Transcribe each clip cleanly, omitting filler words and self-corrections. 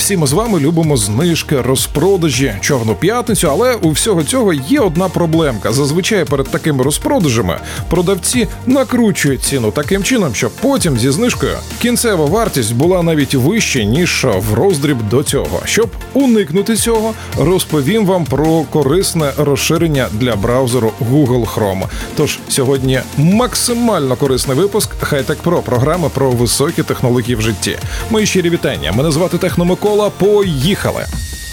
Всі ми з вами любимо знижки, розпродажі, Чорну п'ятницю, але у всього цього є одна проблемка. Зазвичай перед такими розпродажами продавці накручують ціну таким чином, щоб потім зі знижкою кінцева вартість була навіть вища, ніж в роздріб до цього. Щоб уникнути цього, розповім вам про корисне розширення для браузеру Google Chrome. Тож сьогодні максимально корисний випуск Хай-Тек Про, програми про високі технології в житті. Мої щирі вітання. Мене звати Техно Микола. Поїхали!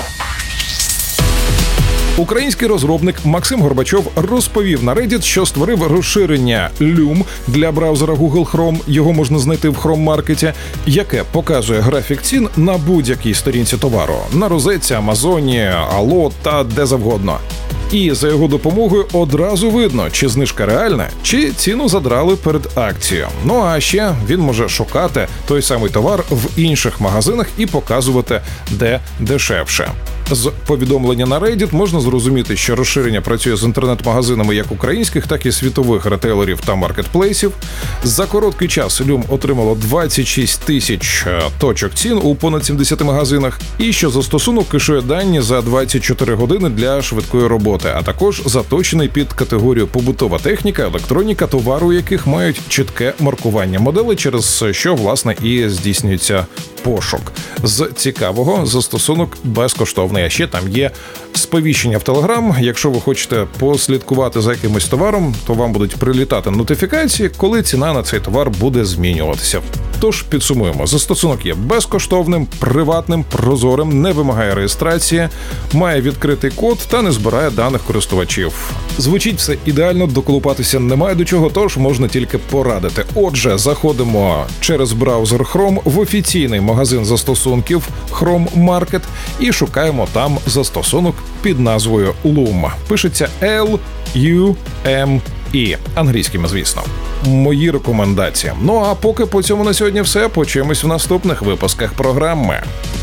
Український розробник Максим Горбачов розповів на Reddit, що створив розширення Loom для браузера Google Chrome, його можна знайти в Chrome Market, яке показує графік цін на будь-якій сторінці товару – на розетці, Амазоні, Allo та де завгодно. І за його допомогою одразу видно, чи знижка реальна, чи ціну задрали перед акцією. Ну а ще він може шукати той самий товар в інших магазинах і показувати, де дешевше. З повідомлення на Reddit можна зрозуміти, що розширення працює з інтернет-магазинами як українських, так і світових ретейлерів та маркетплейсів. За короткий час Loom отримало 26 тисяч точок цін у понад 70 магазинах, і що застосунок кешує дані за 24 години для швидкої роботи, а також заточений під категорію побутова техніка, електроніка, товару, у яких мають чітке маркування моделей, через що, власне, і здійснюється пошук. З цікавого, застосунок безкоштовний, а ще там є сповіщення в Telegram. Якщо ви хочете послідкувати за якимось товаром, то вам будуть прилітати нотифікації, коли ціна на цей товар буде змінюватися. Тож, підсумуємо, застосунок є безкоштовним, приватним, прозорим, не вимагає реєстрації, має відкритий код та не збирає даних користувачів. Звучить все ідеально, доколупатися немає до чого, тож можна тільки порадити. Отже, заходимо через браузер Chrome в офіційний магазин застосунків Chrome Market і шукаємо там застосунок під назвою Loom. Пишеться L-U-M-E, англійськими, звісно. Мої рекомендації. Ну а поки по цьому на сьогодні все. Почуємось в наступних випусках програми.